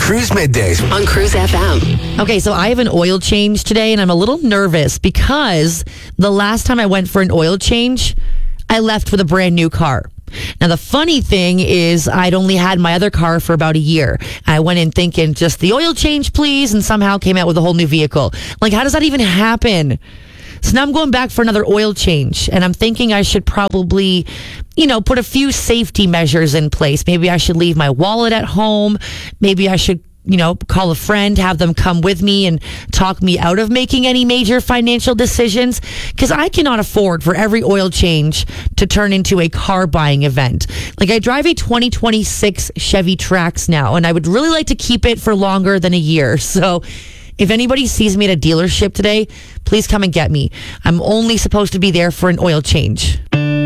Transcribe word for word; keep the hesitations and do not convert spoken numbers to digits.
Cruise Middays on Cruise F M. Okay, so I have an oil change today, and I'm a little nervous because the last time I went for an oil change, I left with a brand new car. Now, the funny thing is I'd only had my other car for about a year. I went in thinking just the oil change, please, and somehow came out with a whole new vehicle. Like, how does that even happen? So now I'm going back for another oil change, and I'm thinking I should probably, you know, put a few safety measures in place. Maybe I should leave my wallet at home. Maybe I should, you know, call a friend, have them come with me and talk me out of making any major financial decisions, because I cannot afford for every oil change to turn into a car buying event. Like, I drive a twenty twenty-six Chevy Trax now, and I would really like to keep it for longer than a year. So if anybody sees me at a dealership today, please come and get me. I'm only supposed to be there for an oil change.